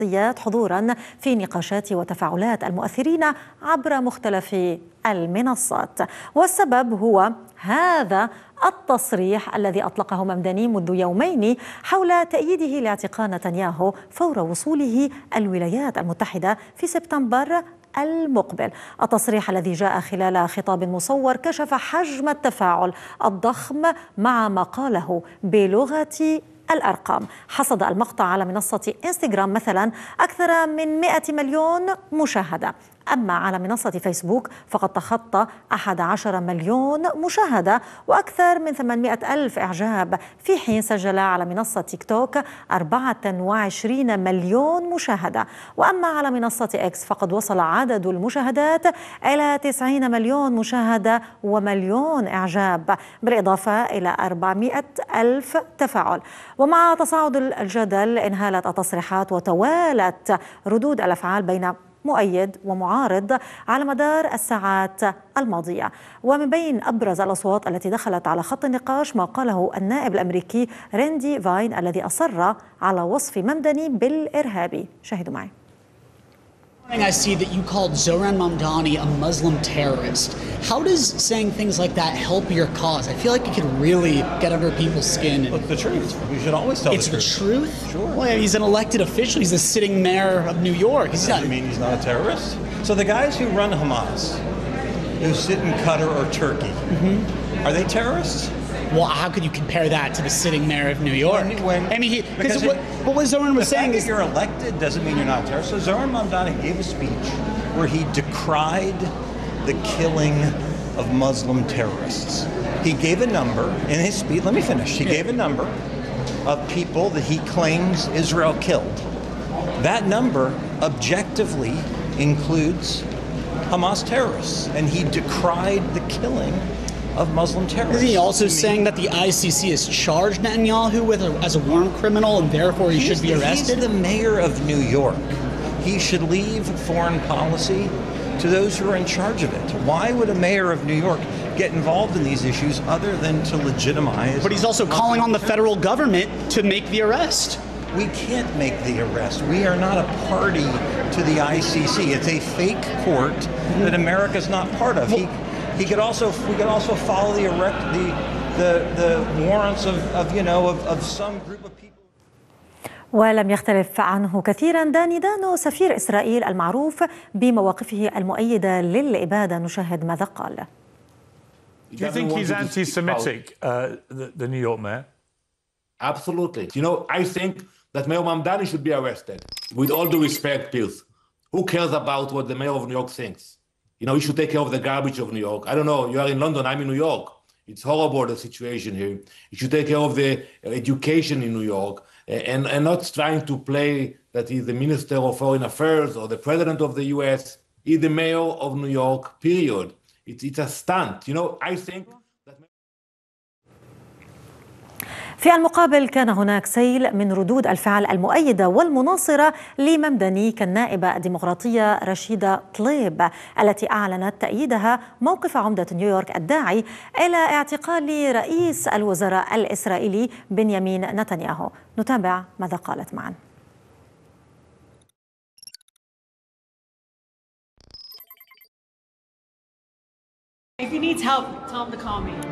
حضورا في نقاشات وتفاعلات المؤثرين عبر مختلف المنصات. والسبب هو هذا التصريح الذي أطلقه ممداني منذ يومين حول تأييده لاعتقال نتنياهو فور وصوله الولايات المتحدة في سبتمبر المقبل. التصريح الذي جاء خلال خطاب مصور كشف حجم التفاعل الضخم مع ما قاله بلغة الأرقام. حصد المقطع على منصة إنستغرام مثلا أكثر من 100 مليون مشاهدة، أما على منصة فيسبوك فقد تخطى 11 مليون مشاهدة وأكثر من 800 ألف إعجاب، في حين سجل على منصة تيك توك 24 مليون مشاهدة. وأما على منصة إكس فقد وصل عدد المشاهدات إلى 90 مليون مشاهدة ومليون إعجاب، بالإضافة إلى 400 ألف تفاعل. ومع تصاعد الجدل انهالت التصريحات وتوالت ردود الأفعال بين مؤيد ومعارض على مدار الساعات الماضية. ومن بين أبرز الأصوات التي دخلت على خط النقاش ما قاله النائب الأمريكي ريندي فاين الذي أصر على وصف ممداني بالإرهابي. شاهدوا معي. I see that you called Zohran Mamdani a Muslim terrorist. How does saying things like that help your cause? I feel like it could really get under people's skin. Look, the truth. We should always tell the truth. It's the truth? Sure. Well, he's an elected official. He's the sitting mayor of New York. Doesn't mean he's not a terrorist. So the guys who run Hamas, who sit in Qatar or Turkey, are they terrorists? Well, how could you compare that to the sitting mayor of New York? I mean, what Zohran was saying is you're elected doesn't mean you're not a terrorist. So Zohran Mamdani gave a speech where he decried the killing of Muslim terrorists. He gave a number in his speech. Let me finish. He gave a number of people that he claims Israel killed. That number objectively includes Hamas terrorists, and he decried the killing of Muslim terrorists. Is he also saying that the ICC has charged Netanyahu as a war criminal and therefore he should be arrested? He's the mayor of New York. He should leave foreign policy to those who are in charge of it. Why would a mayor of New York get involved in these issues other than to legitimize? But he's also calling on the federal government to make the arrest. We can't make the arrest. We are not a party to the ICC. It's a fake court that America's not part of. We could also follow the warrants of some group of people. ولم يختلف عنه كثيرا داني دانو سفير إسرائيل المعروف بمواقفه المؤيدة للإبادة. نشاهد ماذا قال. Do you think he's anti-Semitic, the New York mayor? Absolutely. I think that Mayor Mamdani should be arrested. With all due respect, Pierce, who cares about what the mayor of New York thinks? He should take care of the garbage of New York. I don't know. You are in London. I'm in New York. It's horrible, the situation here. You should take care of the education in New York and not trying to play that he's the Minister of Foreign Affairs or the President of the U.S. He's the mayor of New York, period. It's a stunt. I think that... في المقابل كان هناك سيل من ردود الفعل المؤيدة والمناصرة لممداني كالنائبة الديمقراطية رشيدة طليب التي أعلنت تأييدها موقف عمدة نيويورك الداعي إلى اعتقال رئيس الوزراء الإسرائيلي بنيامين نتنياهو. نتابع ماذا قالت معا. If he needs help, tell him to call me.